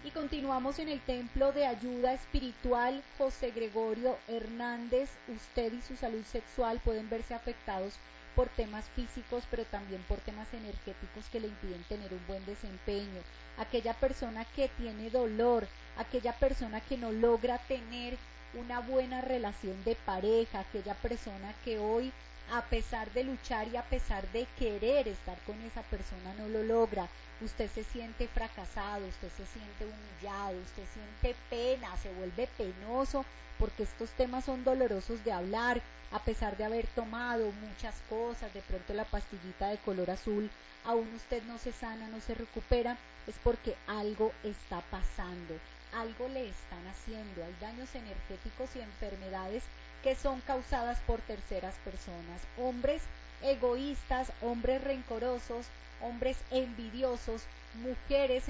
Y continuamos en el Templo de Ayuda Espiritual José Gregorio Hernández. Usted y su salud sexual pueden verse afectados por temas físicos, pero también por temas energéticos que le impiden tener un buen desempeño. Aquella persona que tiene dolor, aquella persona que no logra tener una buena relación de pareja, aquella persona que hoy, a pesar de luchar y a pesar de querer estar con esa persona, no lo logra. Usted se siente fracasado, usted se siente humillado, usted siente pena, se vuelve penoso, porque estos temas son dolorosos de hablar, a pesar de haber tomado muchas cosas, de pronto la pastillita de color azul, aún usted no se sana, no se recupera, es porque algo está pasando, algo le están haciendo, hay daños energéticos y enfermedades que son causadas por terceras personas, hombres egoístas, hombres rencorosos, hombres envidiosos, mujeres